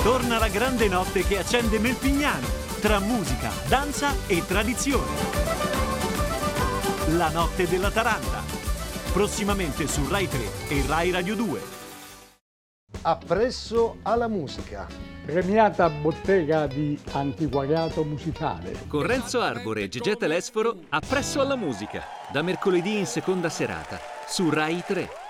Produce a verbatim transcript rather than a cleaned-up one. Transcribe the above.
Torna la grande notte che accende Melpignano, tra musica, danza e tradizione. La notte della Taranta. Prossimamente su Rai tre e Rai Radio due. Appresso alla musica. Premiata bottega di antiquariato musicale. Con Renzo Arbore e Gigè Telesforo, Appresso alla musica. Da mercoledì in seconda serata, su Rai tre.